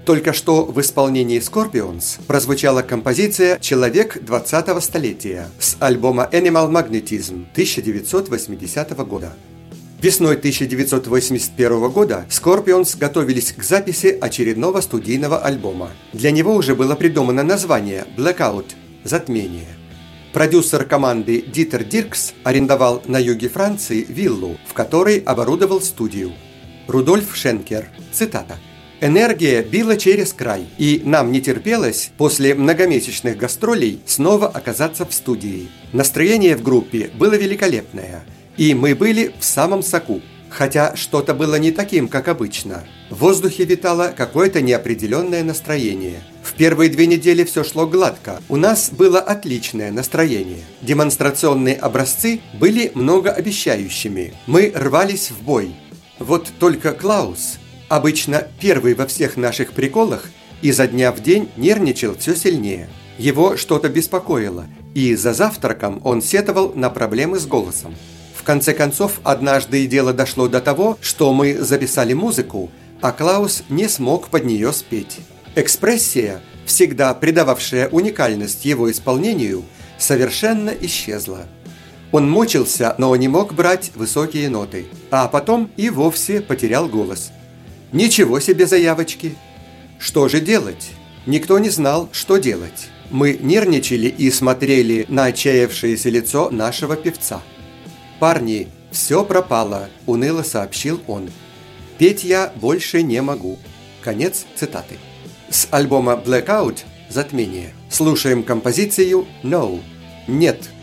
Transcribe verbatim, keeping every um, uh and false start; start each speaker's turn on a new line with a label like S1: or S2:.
S1: Только что в исполнении Scorpions прозвучала композиция «Человек двадцатого столетия» с альбома Animal Magnetism тысяча девятьсот восьмидесятого года. Весной тысяча девятьсот восемьдесят первого года Scorpions готовились к записи очередного студийного альбома. Для него уже было придумано название «Blackout» – «Затмение». Продюсер команды Дитер Диркс арендовал на юге Франции виллу, в которой оборудовал студию. Рудольф Шенкер, цитата: «Энергия била через край, и нам не терпелось после многомесячных гастролей снова оказаться в студии. Настроение в группе было великолепное, и мы были в самом соку, хотя что-то было не таким, как обычно. В воздухе витало какое-то неопределенное настроение. В первые две недели все шло гладко, у нас было отличное настроение. Демонстрационные образцы были многообещающими, мы рвались в бой. Вот только Клаус, обычно первый во всех наших приколах, изо дня в день нервничал все сильнее. Его что-то беспокоило, и за завтраком он сетовал на проблемы с голосом. В конце концов, однажды и дело дошло до того, что мы записали музыку, а Клаус не смог под нее спеть. Экспрессия, всегда придававшая уникальность его исполнению, совершенно исчезла. Он мучился, но не мог брать высокие ноты, а потом и вовсе потерял голос. Ничего себе заявочки! Что же делать? Никто не знал, что делать. Мы нервничали и смотрели на отчаявшееся лицо нашего певца. «Парни, все пропало», – уныло сообщил он. «Петь я больше не могу». Конец цитаты. С альбома Blackout «Затмение» слушаем композицию «No» – «Нет».